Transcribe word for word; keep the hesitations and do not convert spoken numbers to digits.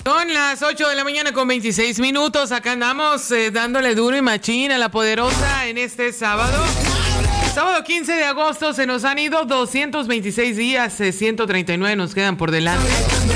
Son las ocho de la mañana con veintiséis minutos. Acá andamos eh, dándole duro y machín a la poderosa en este sábado. Sábado quince de agosto se nos han ido doscientos veintiséis días, eh, ciento treinta y nueve nos quedan por delante.